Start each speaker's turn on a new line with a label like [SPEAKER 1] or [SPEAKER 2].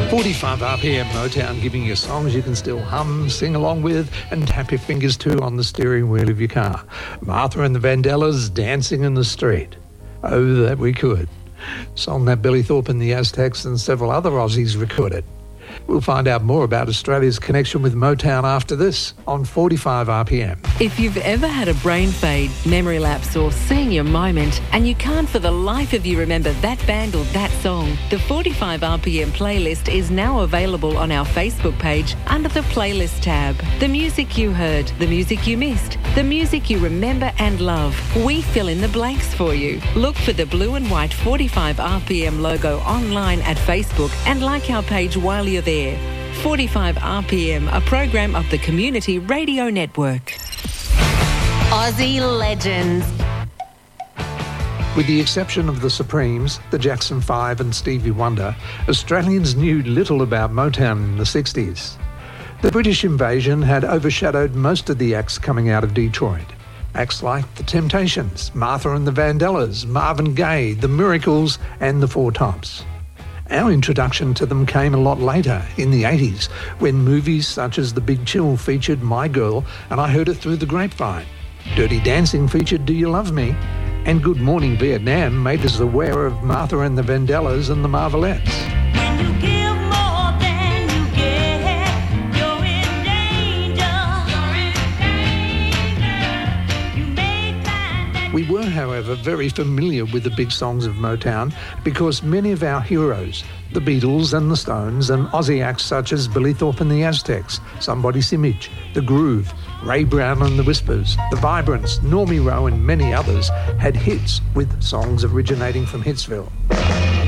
[SPEAKER 1] 45 RPM Motown, giving you songs you can still hum, sing along with, and tap your fingers to on the steering wheel of your car. Martha and the Vandellas, Dancing in the Street. Oh, that we could. Song that Billy Thorpe and the Aztecs and several other Aussies recorded. We'll find out more about Australia's connection with Motown after this on 45 RPM.
[SPEAKER 2] If you've ever had a brain fade, memory lapse or senior moment and you can't for the life of you remember that band or that song, the 45 RPM playlist is now available on our Facebook page under the Playlist tab. The music you heard, the music you missed, the music you remember and love. We fill in the blanks for you. Look for the blue and white 45 RPM logo online at Facebook and like our page while you're there. 45 RPM, a program of the Community Radio Network.
[SPEAKER 3] Aussie Legends.
[SPEAKER 1] With the exception of the Supremes, the Jackson 5 and Stevie Wonder, Australians knew little about Motown in the 60s. The British invasion had overshadowed most of the acts coming out of Detroit. Acts like The Temptations, Martha and the Vandellas, Marvin Gaye, The Miracles and the Four Tops. Our introduction to them came a lot later, in the 80s, when movies such as The Big Chill featured My Girl and I Heard It Through the Grapevine. Dirty Dancing featured Do You Love Me? And Good Morning Vietnam made us aware of Martha and the Vandellas and the Marvelettes. We were, however, very familiar with the big songs of Motown because many of our heroes, the Beatles and the Stones and Aussie acts such as Billy Thorpe and the Aztecs, Somebody Simic, The Groove, Ray Brown and the Whispers, The Vibrants, Normie Rowe and many others had hits with songs originating from Hitsville.